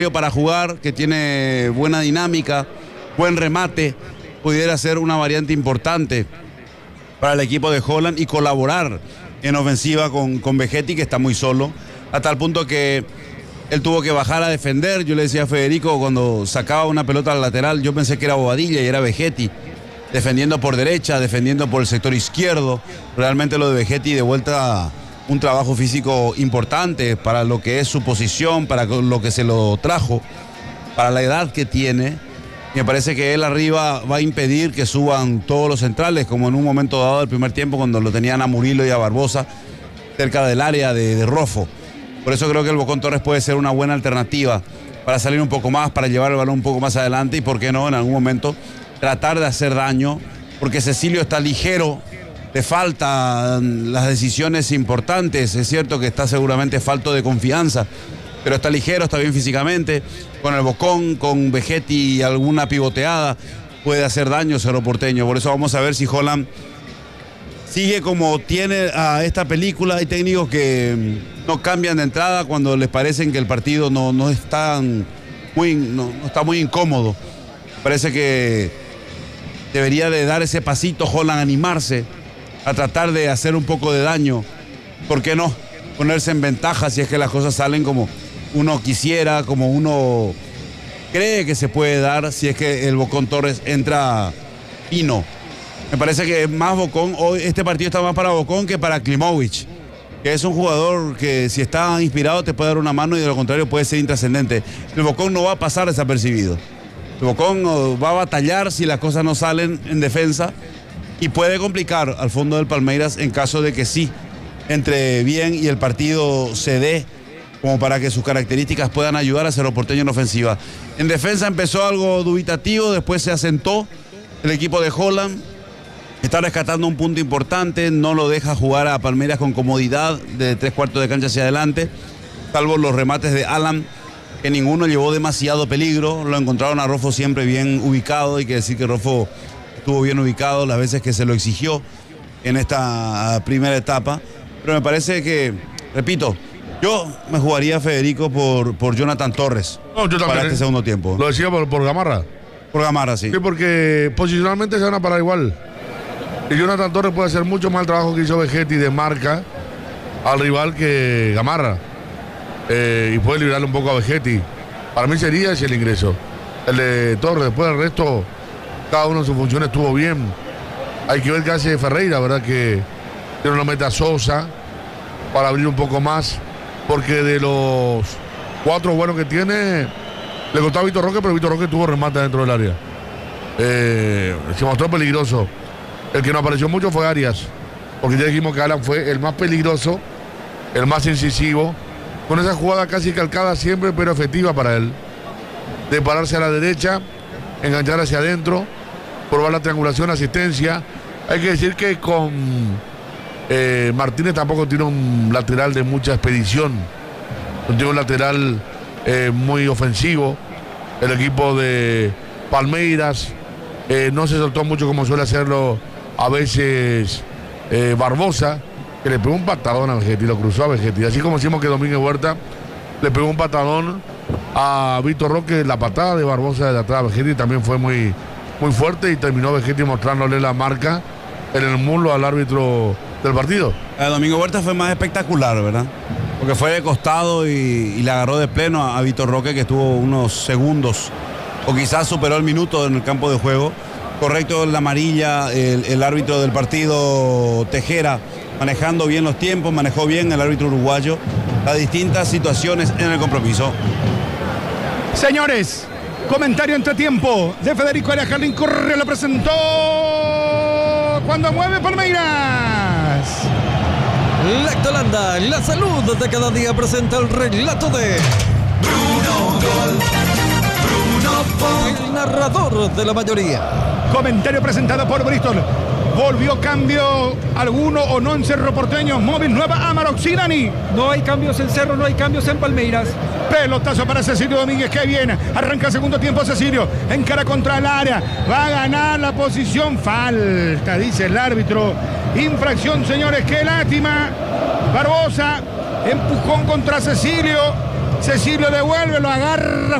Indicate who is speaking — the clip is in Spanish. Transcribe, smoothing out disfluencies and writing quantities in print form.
Speaker 1: para jugar, que tiene buena dinámica, buen remate, pudiera ser una variante importante para el equipo de Holland y colaborar en ofensiva con Vegetti, que está muy solo, a tal punto que él tuvo que bajar a defender. Yo le decía a Federico, cuando sacaba una pelota al lateral, yo pensé que era Bobadilla y era Vegetti, defendiendo por derecha, defendiendo por el sector izquierdo. Realmente lo de Vegetti, de vuelta, un trabajo físico importante para lo que es su posición, para lo que se lo trajo, para la edad que tiene. Me parece que él arriba va a impedir que suban todos los centrales, como en un momento dado del primer tiempo, cuando lo tenían a Murillo y a Barbosa cerca del área de Rofo. Por eso creo que el Bocón Torres puede ser una buena alternativa para salir un poco más, para llevar el balón un poco más adelante y, por qué no, en algún momento tratar de hacer daño, porque Cecilio está ligero, le faltan las decisiones importantes. Es cierto que está seguramente falto de confianza, pero está ligero, está bien físicamente. Con el Bocón, con Vegetti y alguna pivoteada puede hacer daño Cerro Porteño. Por eso vamos a ver si Holland sigue como tiene a esta película. Hay técnicos que no cambian de entrada cuando les parecen que el partido no está muy incómodo. Parece que debería de dar ese pasito Holland, animarse a tratar de hacer un poco de daño. ¿Por qué no? Ponerse en ventaja si es que las cosas salen como uno quisiera, como uno cree que se puede dar, si es que el Bocón Torres entra fino. Me parece que más Bocón, hoy este partido está más para Bocón que para Klimovic, que es un jugador que si está inspirado te puede dar una mano y de lo contrario puede ser intrascendente. El Bocón no va a pasar desapercibido. El Bocón va a batallar si las cosas no salen en defensa y puede complicar al fondo del Palmeiras en caso de que sí entre bien y el partido se dé como para que sus características puedan ayudar a Cerro Porteño en ofensiva. En defensa empezó algo dubitativo, después se asentó el equipo de Holland, está rescatando un punto importante, no lo deja jugar a Palmeiras con comodidad de 3/4 de cancha hacia adelante, salvo los remates de Alan, que ninguno llevó demasiado peligro. Lo encontraron a Rofo siempre bien ubicado, hay que decir que Rofo estuvo bien ubicado las veces que se lo exigió en esta primera etapa, pero me parece que, repito, yo me jugaría, Federico, por Jonathan Torres.
Speaker 2: No, yo también,
Speaker 1: para este segundo tiempo.
Speaker 2: Lo decía por Gamarra.
Speaker 1: Por Gamarra, sí.
Speaker 2: Sí, porque posicionalmente se van a parar igual. Y Jonathan Torres puede hacer mucho más el trabajo que hizo Vegetti de marca al rival que Gamarra. Y puede liberarle un poco a Vegetti. Para mí sería ese el ingreso. El de Torres. Después del resto, cada uno en su función estuvo bien. Hay que ver qué hace Ferreira, ¿verdad? Que no lo mete a Sosa para abrir un poco más. Porque de los 4 buenos que tiene, le costó a Vitor Roque, pero Vitor Roque tuvo remate dentro del área. Se mostró peligroso. El que no apareció mucho fue Arias, porque ya dijimos que Alan fue el más peligroso, el más incisivo, con esa jugada casi calcada siempre, pero efectiva para él. De pararse a la derecha, enganchar hacia adentro, probar la triangulación, asistencia. Hay que decir que con Martínez tampoco tiene un lateral de mucha expedición, no tiene un lateral muy ofensivo. El equipo de Palmeiras no se soltó mucho como suele hacerlo a veces Barbosa, que le pegó un patadón a Vegetti, lo cruzó a Vegetti. Así como decimos que Domínguez Huerta le pegó un patadón a Vitor Roque, la patada de Barbosa de atrás a Vegetti también fue muy fuerte y terminó Vegetti mostrándole la marca en el muslo al árbitro del partido.
Speaker 1: Domingo Huerta fue más espectacular, ¿verdad? Porque fue de costado y le agarró de pleno a Vitor Roque, que estuvo unos segundos o quizás superó el minuto en el campo de juego. Correcto, la amarilla, el árbitro del partido Tejera, manejando bien los tiempos, manejó bien el árbitro uruguayo las distintas situaciones en el compromiso.
Speaker 3: Señores, comentario entre tiempo de Federico Arias Jardín Correa, lo presentó cuando mueve Palmeiras.
Speaker 4: Lactolanda, la salud de cada día, presenta el relato de
Speaker 5: Bruno Gol, Bruno Pon,
Speaker 4: el narrador de la mayoría.
Speaker 3: Comentario presentado por Bristol. ¿Volvió cambio alguno o no en Cerro Porteño? Móvil nueva Amaroxidani.
Speaker 6: No hay cambios en Cerro, no hay cambios en Palmeiras.
Speaker 3: Pelotazo para Cecilio Domínguez, que viene. Arranca segundo tiempo Cecilio. Encara contra el área. Va a ganar la posición. Falta, dice el árbitro. Infracción, señores. Qué lástima. Barbosa. Empujón contra Cecilio. Cecilio devuelve, lo agarra